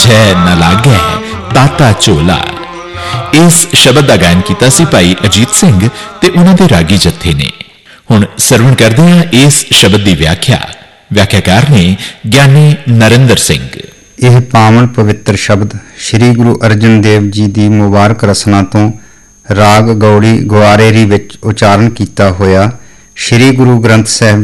बुझै न लागै ताता झोला। इस शब्द का गायन किया सी भाई अजीत सिंह ते उन्हां दे रागी जत्थे ने। हुण सरवण करदे हां इस शब्द की व्याख्या। व्याख्याकार ने ज्ञानी नरेंद्र सिंह। यह पावन पवित्र शब्द श्री गुरु अर्जन देव जी की मुबारक रसना तो राग गौड़ी गुआरेरी विच उचारण किया होया श्री गुरु ग्रंथ साहिब